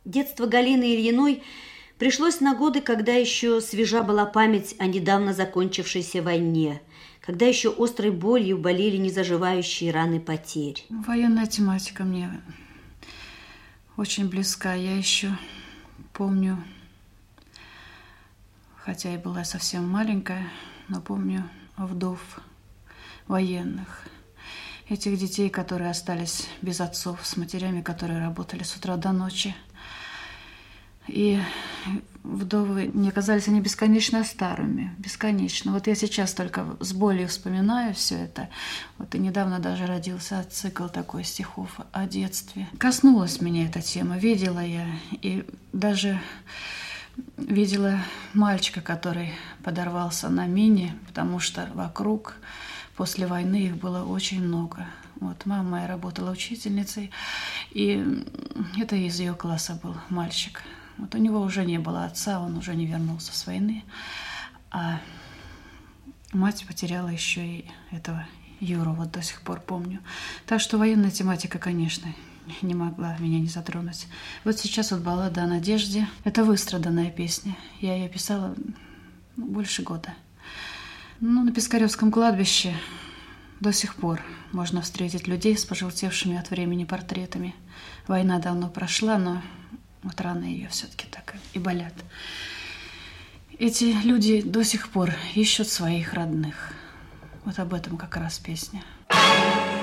Детство Галины Ильиной пришлось на годы, когда еще свежа была память о недавно закончившейся войне, когда еще острой болью болели незаживающие раны потерь. Военная тематика мне очень близка. Я еще помню, хотя и была совсем маленькая, но помню вдов военных. Этих детей, которые остались без отцов, с матерями, которые работали с утра до ночи. И вдовы, мне казались они бесконечно старыми, бесконечно. Вот я сейчас только с болью вспоминаю все это. Вот и недавно даже родился цикл такой стихов о детстве. Коснулась меня эта тема, видела я. И даже видела мальчика, который подорвался на мине, потому что вокруг после войны их было очень много. Вот мама моя работала учительницей, и это из ее класса был мальчик. Вот у него уже не было отца, он уже не вернулся с войны, а мать потеряла еще и этого Юру, вот до сих пор помню. Так что военная тематика, конечно, не могла меня не затронуть. Вот сейчас вот баллада о надежде. Это выстраданная песня. Я ее писала больше года. На Пискаревском кладбище до сих пор можно встретить людей с пожелтевшими от времени портретами. Война давно прошла, но вот раны ее все-таки так и болят. Эти люди до сих пор ищут своих родных. Вот об этом как раз песня.